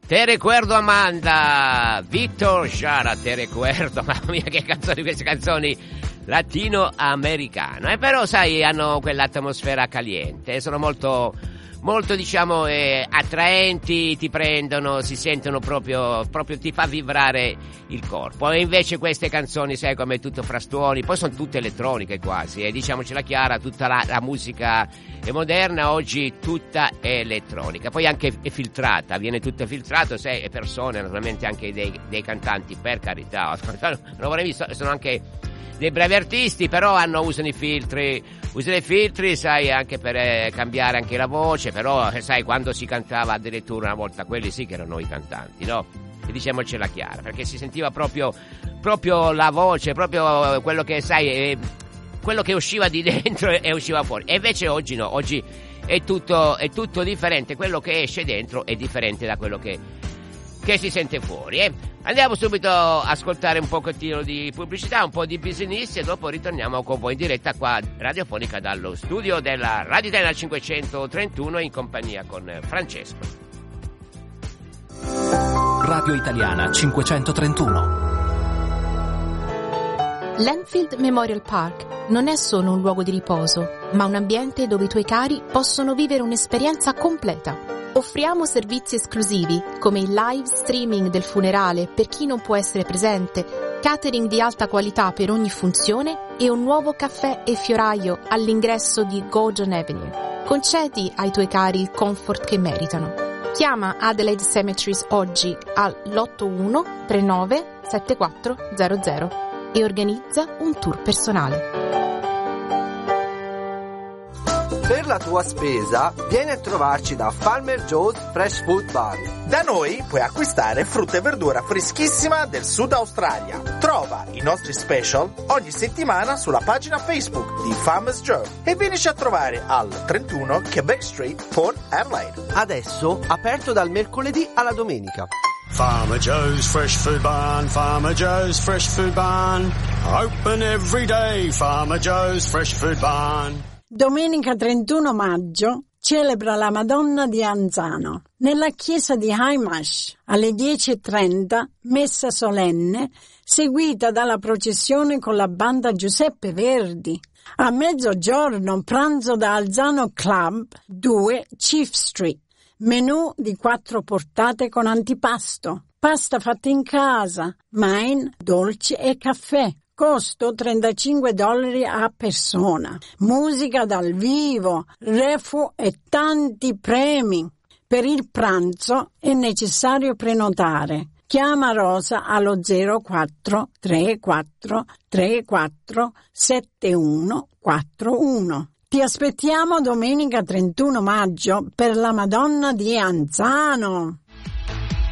Te recuerdo Amanda, Victor Jara, te recuerdo, mamma mia che canzoni, queste canzoni latinoamericane, però sai hanno quell'atmosfera caliente, sono molto diciamo attraenti, ti prendono, si sentono proprio ti fa vibrare il corpo. E invece queste canzoni sai come tutto frastuoni, poi sono tutte elettroniche quasi, e diciamocela chiara, tutta la musica è moderna oggi, tutta è elettronica, poi anche è filtrata, viene tutto filtrato, sai, e persone naturalmente anche dei cantanti, per carità, non vorrei visto, sono anche dei bravi artisti, però usano i filtri, sai, anche per cambiare anche la voce, però sai, quando si cantava addirittura una volta, quelli sì che erano i cantanti, no? E diciamocela chiara, perché si sentiva proprio la voce, proprio quello che sai, quello che usciva di dentro e usciva fuori. E invece oggi no, oggi è tutto differente, quello che esce dentro è differente da quello che si sente fuori, Andiamo subito a ascoltare un pochettino di pubblicità, un po' di business, e dopo ritorniamo con voi in diretta qua radiofonica dallo studio della Radio Italiana 531 in compagnia con Francesco. Radio Italiana 531. L'Enfield Memorial Park non è solo un luogo di riposo, ma un ambiente dove i tuoi cari possono vivere un'esperienza completa. Offriamo servizi esclusivi come il live streaming del funerale per chi non può essere presente, catering di alta qualità per ogni funzione e un nuovo caffè e fioraio all'ingresso di Gordon Avenue. Concedi ai tuoi cari il comfort che meritano. Chiama Adelaide Cemeteries oggi all'81 39 7400 e organizza un tour personale. Per la tua spesa, vieni a trovarci da Farmer Joe's Fresh Food Bar. Da noi puoi acquistare frutta e verdura freschissima del Sud Australia. Trova i nostri special ogni settimana sulla pagina Facebook di Farmer's Joe e vienici a trovare al 31 Quebec Street, Port Adelaide. Adesso aperto dal mercoledì alla domenica. Farmer Joe's Fresh Food Barn, Farmer Joe's Fresh Food Barn. Open every day, Farmer Joe's Fresh Food Barn. Domenica 31 maggio celebra la Madonna di Anzano. Nella chiesa di Haimash alle 10:30 messa solenne seguita dalla processione con la banda Giuseppe Verdi. A mezzogiorno pranzo da Alzano Club 2 Chief Street. Menù di 4 portate con antipasto, pasta fatta in casa, wine, dolci e caffè. Costo $35 a persona. Musica dal vivo, refu e tanti premi. Per il pranzo è necessario prenotare. Chiama Rosa allo 04 34 34 7141. Ti aspettiamo domenica 31 maggio per la Madonna di Anzano.